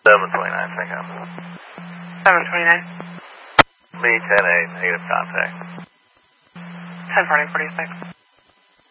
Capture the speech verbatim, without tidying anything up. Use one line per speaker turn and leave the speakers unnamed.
seven twenty-nine, think I'm.
seven twenty-nine.
Lee ten eight, negative contact.
ten forty, forty-six.